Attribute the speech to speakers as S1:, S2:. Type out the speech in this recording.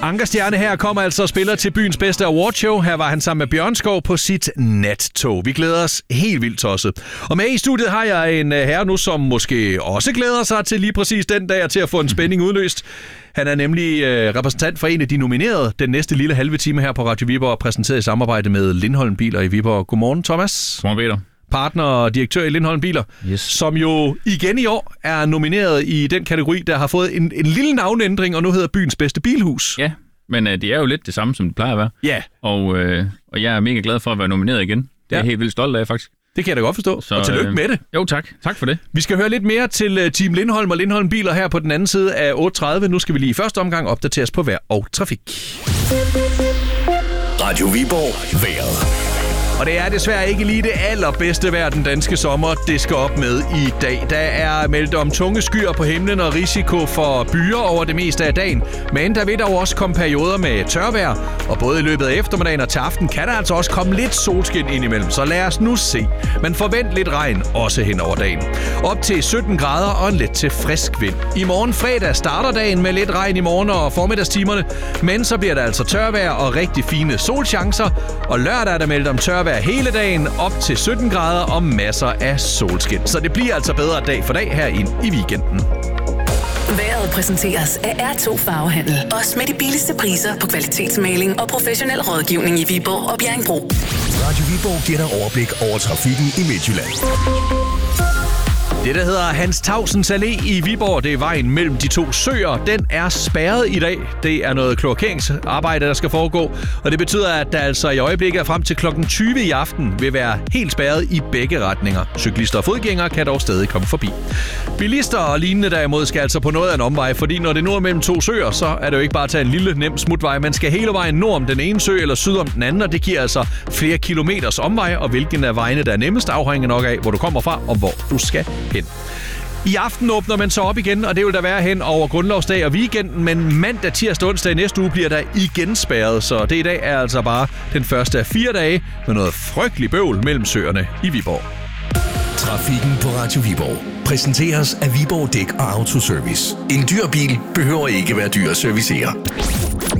S1: Anker Stjerne her kommer altså og spiller til byens bedste awardshow. Her var han sammen med Bjørnskov på sit nattog. Vi glæder os helt vildt tosset. Og med i studiet har jeg en herre nu, som måske også glæder sig til lige præcis den dag til at få en spænding udløst. Han er nemlig repræsentant for en af de nominerede den næste lille halve time her på Radio Viborg, præsenteret i samarbejde med Lindholm Biler i Viborg. Godmorgen, Thomas.
S2: Godmorgen, Peter.
S1: Partner og direktør i Lindholm Biler,
S2: yes.
S1: Som jo igen i år er nomineret i den kategori, der har fået en lille navneændring, og nu hedder byens bedste bilhus.
S2: Ja, men det er jo lidt det samme, som det plejer at være.
S1: Ja.
S2: Og jeg er mega glad for at være nomineret igen. Det er jeg helt vildt stolt af, faktisk.
S1: Det kan jeg da godt forstå, og tillykke med det.
S2: Jo, tak. Tak for det.
S1: Vi skal høre lidt mere til Team Lindholm og Lindholm Biler her på den anden side af 8.30. Nu skal vi lige i første omgang opdateres på vejr og trafik.
S3: Radio Viborg. Vejret.
S1: Og det er desværre ikke lige det allerbedste vejr, den danske sommer det skal op med i dag. Der er meldt om tunge skyer på himlen og risiko for byer over det meste af dagen. Men der vil dog også komme perioder med tørvejr, og både i løbet af eftermiddagen og til aften kan der altså også komme lidt solskin indimellem. Så lad os nu se. Men forvent lidt regn også hen over dagen. Op til 17 grader og en let til frisk vind. I morgen fredag starter dagen med lidt regn i morgen og formiddagstimerne, men så bliver der altså tørvejr og rigtig fine solchancer. Og lørdag er der meldt om tørvejr hele dagen, op til 17 grader og masser af solskin. Så det bliver altså bedre dag for dag her ind i weekenden.
S4: Vejret præsenteres af R2 Farvehandel. Også med de billigste priser på kvalitetsmaling og professionel rådgivning i Viborg og Bjerringbro.
S3: Radio Viborg giver dig overblik over trafikken i Midtjylland.
S1: Det, der hedder Hans Tausends Allé i Viborg, det er vejen mellem de to søer. Den er spærret i dag. Det er noget kloakeringsarbejde, der skal foregå. Og det betyder, at der altså i øjeblikket frem til klokken 20 i aften vil være helt spærret i begge retninger. Cyklister og fodgængere kan dog stadig komme forbi. Bilister og lignende derimod skal altså på noget af en omvej, fordi når det nu er mellem to søer, så er det jo ikke bare at tage en lille nem smutvej. Man skal hele vejen nord om den ene sø eller syd om den anden, og det giver altså flere kilometers omvej, og hvilken af vejene, der er nemmest, afhænger nok af, hvor du kommer fra og hvor du skal hen. I aften åbner man så op igen, og det vil der være hen over grundlovsdag og weekenden, men mandag, tirsdag og onsdag næste uge bliver der igen spærret, så det i dag er altså bare den første af 4 dage med noget frygtelig bøvl mellem søerne i Viborg.
S3: Trafikken på Radio Viborg præsenteres af Viborg Dæk og Autoservice. En dyr bil behøver ikke være dyr at servicere.